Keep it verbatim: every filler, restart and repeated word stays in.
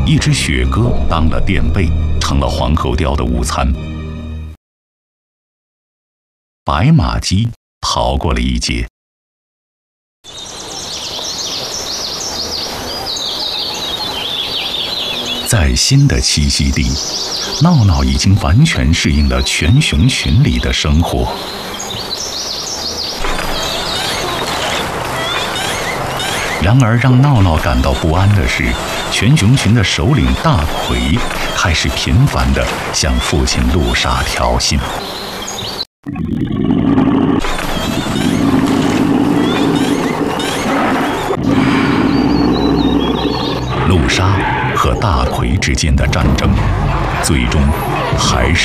一只雪鸽当了垫背，成了黄喉貂的午餐。白马鸡逃过了一劫。在新的栖息地，闹闹已经完全适应了全熊群里的生活。然而，让闹闹感到不安的是，全熊群的首领大奎开始频繁地向父亲陆沙挑衅。陆沙和大奎之间的战争，最终还是